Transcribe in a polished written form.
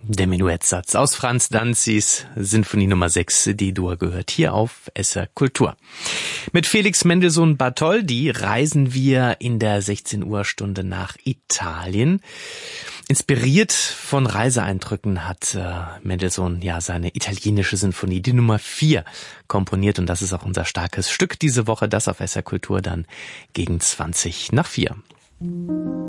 Der Menuettsatz aus Franz Danzis Sinfonie Nummer 6, D-Dur, gehört hier auf SR Kultur. Mit Felix Mendelssohn Bartholdy reisen wir in der 16 Uhr Stunde nach Italien. Inspiriert von Reiseeindrücken hat Mendelssohn ja seine italienische Sinfonie, die Nummer 4, komponiert. Und das ist auch unser starkes Stück diese Woche, das auf SR Kultur dann gegen 4:20.